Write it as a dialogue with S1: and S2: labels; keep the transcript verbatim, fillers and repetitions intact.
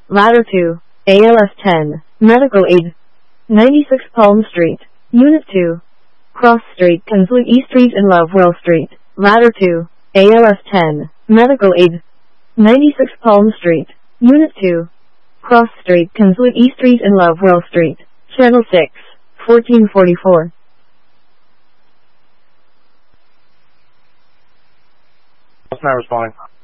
S1: Ladder two, A L S ten, Medical Aid. ninety-six Palm Street, Unit two. Cross Street, Kinsley E Street and Lovewell Street. Ladder two, A L S ten, Medical Aid. ninety-six Palm Street, Unit two. Cross Street, Kinsley E Street and Lovewell Street. Channel six, fourteen forty-four.
S2: What's not responding?